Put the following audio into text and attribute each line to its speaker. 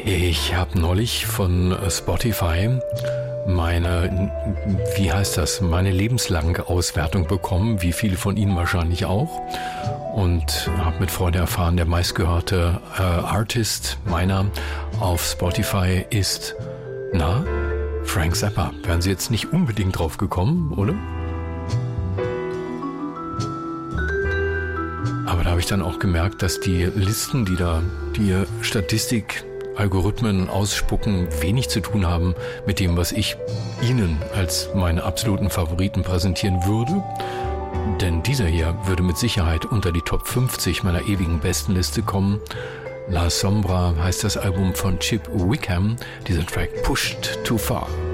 Speaker 1: Ich habe neulich von Spotify meine lebenslange Auswertung bekommen, wie viele von Ihnen wahrscheinlich auch. Und habe mit Freude erfahren, der meistgehörte Artist meiner auf Spotify ist, Frank Zappa. Wären Sie jetzt nicht unbedingt drauf gekommen, oder? Aber da habe ich dann auch gemerkt, dass die Listen, die Statistikalgorithmen ausspucken, wenig zu tun haben mit dem, was ich Ihnen als meine absoluten Favoriten präsentieren würde. Denn dieser hier würde mit Sicherheit unter die Top 50 meiner ewigen Bestenliste kommen. La Sombra heißt das Album von Chip Wickham. Dieser Track Pushed Too Far.